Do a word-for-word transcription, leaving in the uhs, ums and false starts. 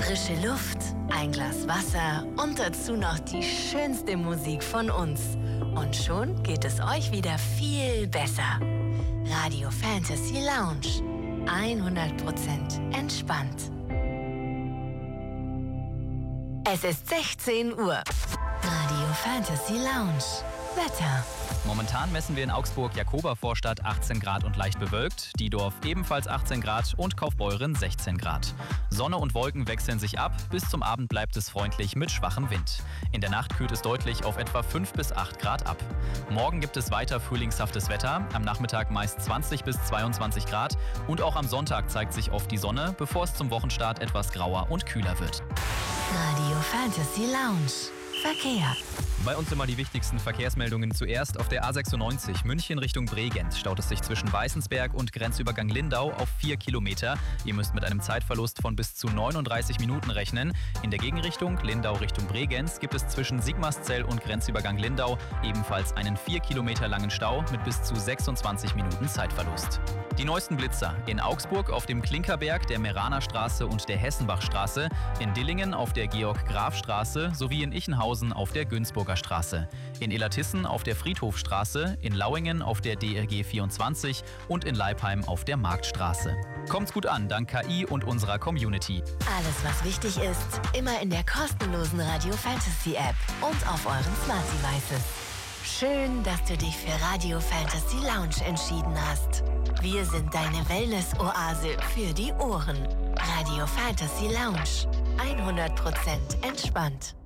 Frische Luft, ein Glas Wasser und dazu noch die schönste Musik von uns. Und schon geht es euch wieder viel besser. Radio Fantasy Lounge. hundert Prozent entspannt. Es ist sechzehn Uhr. Radio Fantasy Lounge. Wetter. Momentan messen wir in Augsburg Jakoba-Vorstadt achtzehn Grad und leicht bewölkt, Diedorf ebenfalls achtzehn Grad und Kaufbeuren sechzehn Grad. Sonne und Wolken wechseln sich ab, bis zum Abend bleibt es freundlich mit schwachem Wind. In der Nacht kühlt es deutlich auf etwa fünf bis acht Grad ab. Morgen gibt es weiter frühlingshaftes Wetter, am Nachmittag meist zwanzig bis zweiundzwanzig Grad und auch am Sonntag zeigt sich oft die Sonne, bevor es zum Wochenstart etwas grauer und kühler wird. Radio Fantasy Lounge. Verkehr. Bei uns immer die wichtigsten Verkehrsmeldungen zuerst. Auf der A sechsundneunzig München Richtung Bregenz staut es sich zwischen Weißensberg und Grenzübergang Lindau auf vier Kilometer. Ihr müsst mit einem Zeitverlust von bis zu neununddreißig Minuten rechnen. In der Gegenrichtung Lindau Richtung Bregenz gibt es zwischen Sigmarszell und Grenzübergang Lindau ebenfalls einen vier Kilometer langen Stau mit bis zu sechsundzwanzig Minuten Zeitverlust. Die neuesten Blitzer in Augsburg auf dem Klinkerberg, der Meranerstraße und der Hessenbachstraße, in Dillingen auf der Georg-Graf-Straße sowie in Ichenhausen auf der Günzburger Straße, in Illertissen auf der Friedhofstraße, in Lauingen auf der D R G vierundzwanzig und in Leipheim auf der Marktstraße. Kommt's gut an, dank K I und unserer Community. Alles, was wichtig ist, immer in der kostenlosen Radio Fantasy App und auf euren Smart Devices. Schön, dass du dich für Radio Fantasy Lounge entschieden hast. Wir sind deine Wellness-Oase für die Ohren. Radio Fantasy Lounge. hundert Prozent entspannt.